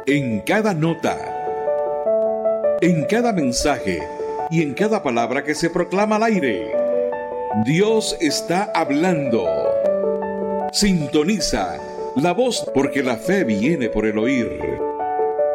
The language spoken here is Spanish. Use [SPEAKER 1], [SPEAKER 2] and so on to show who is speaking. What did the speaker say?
[SPEAKER 1] En cada nota, en cada mensaje y en cada palabra que se proclama al aire, Dios está hablando. Sintoniza la voz, porque la fe viene por el oír.